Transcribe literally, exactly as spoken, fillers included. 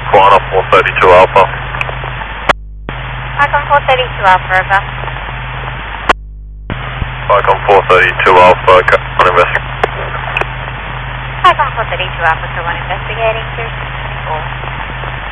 Aquana four thirty-two Alpha. Falcon four thirty-two Alpha, over. Falcon four thirty-two Alpha, one investigating. Falcon four thirty-two Alpha, so one investigating, two sixty-four.